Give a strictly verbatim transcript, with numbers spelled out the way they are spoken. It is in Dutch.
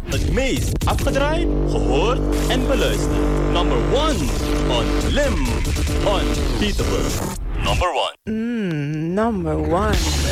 Het meest afgedraaid, gehoord en beluisterd. Number one on Lim. Unbeatable. Number one. Mm, number one.